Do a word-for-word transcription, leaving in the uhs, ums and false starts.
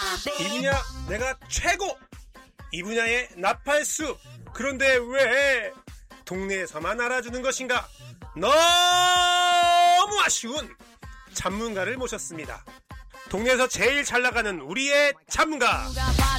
이 분야 내가 최고! 이 분야의 나팔수! 그런데 왜 동네에서만 알아주는 것인가? 너무 아쉬운 전문가를 모셨습니다. 동네에서 제일 잘 나가는 우리의 전문가